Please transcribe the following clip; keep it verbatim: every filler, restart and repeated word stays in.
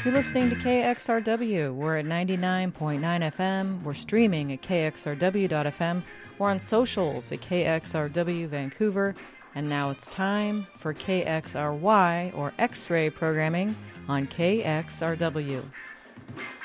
You're listening to K X R W. We're at ninety-nine point nine F M. We're streaming at K X R W dot F M. We're on socials at K X R W Vancouver. And now it's time for K X R Y, or X-ray programming, on K X R W.